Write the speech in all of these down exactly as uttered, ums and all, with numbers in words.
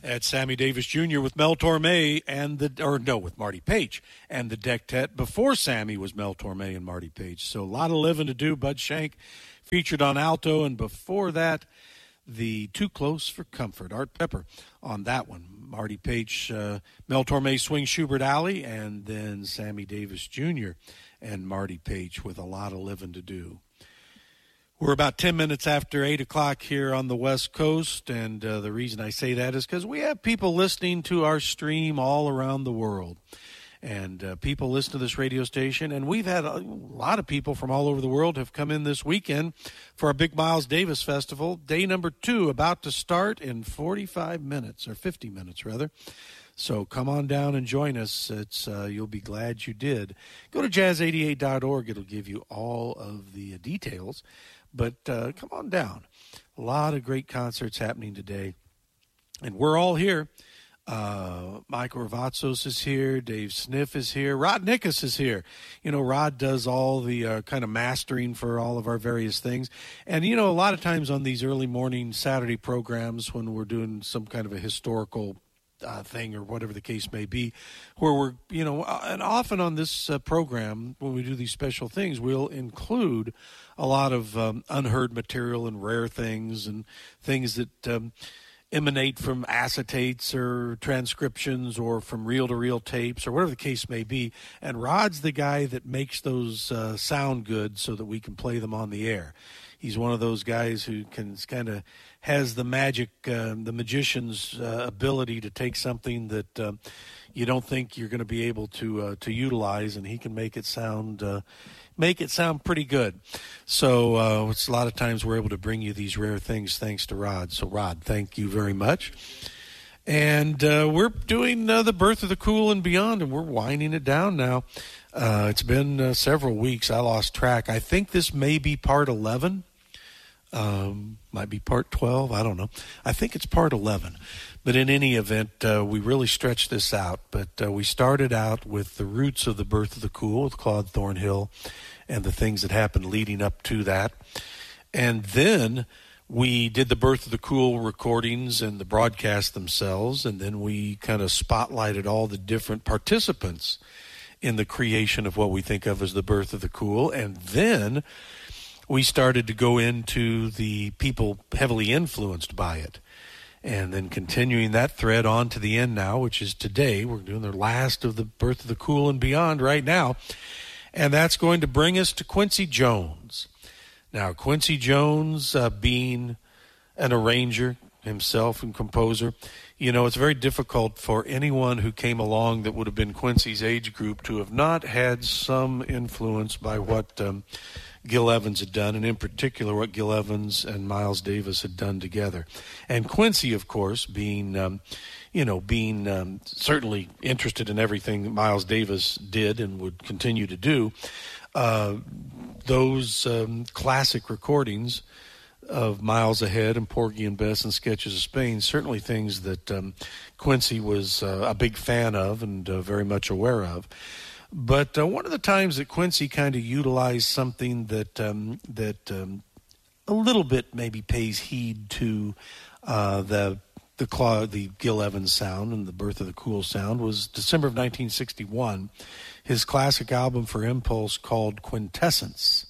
That's Sammy Davis Junior with Mel Torme and the, or no, with Marty Page and the Dectet. Before Sammy was Mel Torme and Marty Page. So a lot of living to do. Bud Shank featured on alto, and before that, the Too Close for Comfort, Art Pepper on that one. Marty Page, uh, Mel Torme, Swing Schubert Alley, and then Sammy Davis Junior and Marty Page with a lot of living to do. We're about ten minutes after eight o'clock here on the West Coast, and uh, the reason I say that is because we have people listening to our stream all around the world. And uh, people listen to this radio station, and we've had a lot of people from all over the world have come in this weekend for our Big Miles Davis Festival. Day number two about to start in forty-five minutes, or fifty minutes rather. So come on down and join us. It's uh, you'll be glad you did. Go to jazz eighty-eight dot org. It'll give you all of the details. But uh, come on down. A lot of great concerts happening today. And we're all here. Uh, Michael Ravazzos is here. Dave Sniff is here. Rod Nickus is here. You know, Rod does all the uh, kind of mastering for all of our various things. And, you know, a lot of times on these early morning Saturday programs when we're doing some kind of a historical Uh, thing or whatever the case may be, where we're, you know, and often on this uh, program, when we do these special things, we'll include a lot of um, unheard material and rare things and things that um, emanate from acetates or transcriptions or from reel-to-reel tapes or whatever the case may be. And Rod's the guy that makes those uh, sound good so that we can play them on the air. He's one of those guys who can kind of has the magic, uh, the magician's uh, ability to take something that uh, you don't think you're going to be able to uh, to utilize, and he can make it sound uh, make it sound pretty good. So uh, it's a lot of times we're able to bring you these rare things thanks to Rod. So Rod, thank you very much. And uh, we're doing uh, the Birth of the Cool and Beyond, and we're winding it down now. Uh, it's been uh, several weeks. I lost track. I think this may be part eleven. Um, might be part twelve. I don't know. I think it's part eleven. But in any event, uh, we really stretched this out. But uh, we started out with the roots of the Birth of the Cool with Claude Thornhill and the things that happened leading up to that. And then we did the Birth of the Cool recordings and the broadcasts themselves. And then we kind of spotlighted all the different participants in the creation of what we think of as the Birth of the Cool. And then we started to go into the people heavily influenced by it. And then continuing that thread on to the end now, which is today. We're doing the last of the Birth of the Cool and Beyond right now. And that's going to bring us to Quincy Jones. Now, Quincy Jones, uh, being an arranger himself and composer, you know, it's very difficult for anyone who came along that would have been Quincy's age group to have not had some influence by what um, Gil Evans had done, and in particular what Gil Evans and Miles Davis had done together. And Quincy, of course, being, um, you know, being um, certainly interested in everything that Miles Davis did and would continue to do, uh, those um, classic recordings of Miles Ahead and Porgy and Bess and Sketches of Spain, certainly things that um, Quincy was uh, a big fan of and uh, very much aware of. But uh, one of the times that Quincy kind of utilized something that um, that um, a little bit maybe pays heed to uh, the the Claude, the Gil Evans sound and the Birth of the Cool sound was December of nineteen sixty-one, his classic album for Impulse called Quintessence.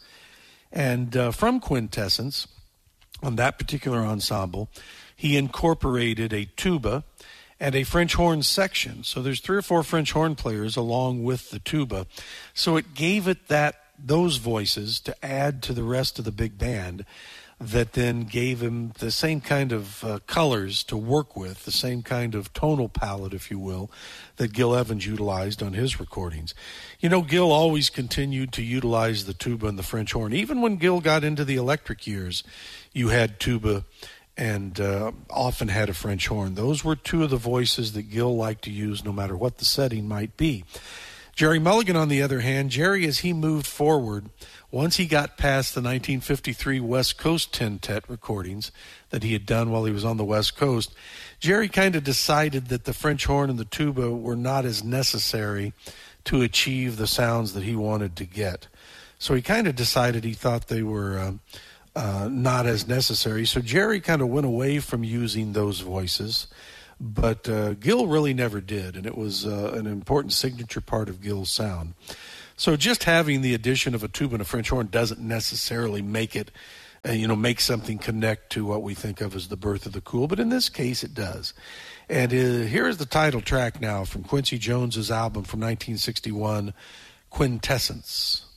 And uh, from Quintessence, on that particular ensemble, he incorporated a tuba and a French horn section. So there's three or four French horn players along with the tuba. So it gave it that those voices to add to the rest of the big band that then gave him the same kind of uh, colors to work with, the same kind of tonal palette, if you will, that Gil Evans utilized on his recordings. You know, Gil always continued to utilize the tuba and the French horn. Even when Gil got into the electric years, you had tuba and uh, often had a French horn. Those were two of the voices that Gil liked to use no matter what the setting might be. Jerry Mulligan, on the other hand, Jerry, as he moved forward, once he got past the nineteen fifty-three West Coast Tentet recordings that he had done while he was on the West Coast, Jerry kind of decided that the French horn and the tuba were not as necessary to achieve the sounds that he wanted to get. So he kind of decided he thought they were um, uh, not as necessary. So Jerry kind of went away from using those voices but uh, Gil really never did, and it was uh, an important signature part of Gil's sound. So just having the addition of a tuba and a French horn doesn't necessarily make it, uh, you know, make something connect to what we think of as the birth of the cool, but in this case it does. And uh, here is the title track now from Quincy Jones's album from nineteen sixty-one, Quintessence.